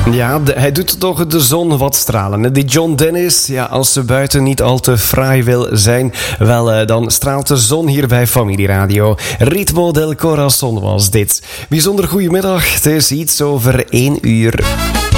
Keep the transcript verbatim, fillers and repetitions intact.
Ja, de, hij doet toch de zon wat stralen. Die John Dennis, ja, als ze buiten niet al te fraai wil zijn, wel, uh, dan straalt de zon hier bij Familieradio. Ritmo del Corazon was dit. Bijzonder goedemiddag, het is iets over één uur.